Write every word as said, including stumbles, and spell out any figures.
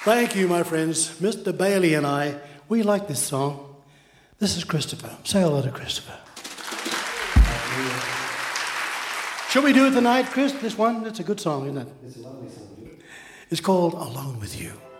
Thank you, my friends. Mister Bailey and I, we like this song. This is Christopher. Say hello to Christopher. Shall we do it tonight, Chris? This one? It's a good song, isn't it? It's a lovely song. It's called Alone With You.